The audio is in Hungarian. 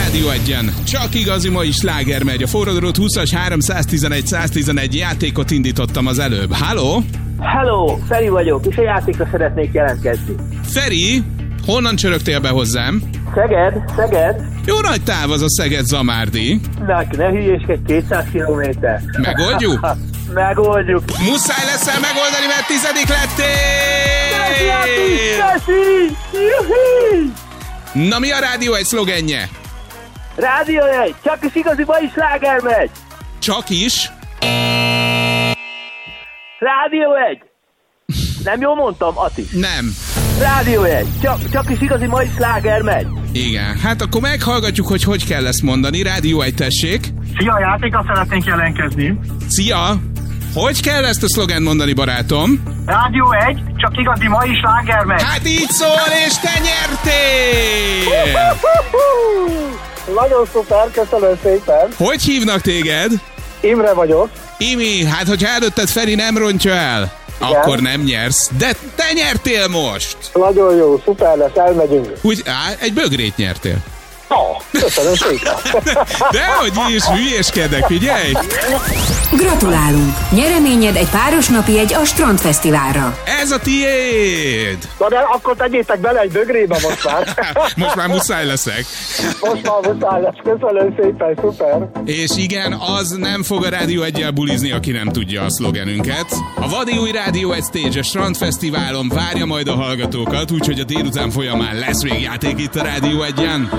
Rádió 1-en. Csak igazi mai sláger megy. A forradót 20-as 311-111 játékot indítottam az előbb. Halló? Hello, Feri vagyok, és a játékra szeretnék jelentkezni. Feri, honnan csörögtél be hozzám? Szeged. Jó nagy táv az a Szeged-Zamárdi. Ne hülyéskedj, 200 kilométer. Megoldjuk? Megoldjuk. Muszáj leszel megoldani, mert 10. lettél! Köszi! Juhi! Na mi a Rádió 1 szlogenje? Rádió 1, csak is igazi mai sláger megy. Csak is? Rádió 1. Nem jól mondtam, Ati? Nem. Rádió 1, csak is igazi mai sláger megy. Igen, hát akkor meghallgatjuk, hogy kell ezt mondani. Rádió 1, tessék. Szia, játékra szeretnénk jelentkezni. Szia! Hogy kell ezt a szlogent mondani, barátom? Rádió 1, csak igazi mai sláger megy. Hát így szól, és te nyertél! Nagyon szuper, köszönöm szépen. Hogy hívnak téged? Imre vagyok. Imi, hát hogyha előtted Feri nem rontja el, igen, akkor nem nyersz. De te nyertél most! Nagyon jó, szuper lesz, elmegyünk. Úgy, egy bögrét nyertél. Köszönöm szépen. Dehogy is, hülyéskedek, figyelj! Gratulálunk! Nyereményed egy páros napi jegy a Strandfesztiválra. Ez a tiéd! Na de akkor tegyétek bele egy bögrébe most már. Most már muszáj leszek. Most már muszáj lesz, köszönöm szépen, szuper. És igen, az nem fog a Rádió 1-jel bulizni, aki nem tudja a szlogenünket. A vadi új Rádió 1 Stage a Strandfesztiválon várja majd a hallgatókat, úgyhogy a délután folyamán lesz még játék itt a Rádió 1-en.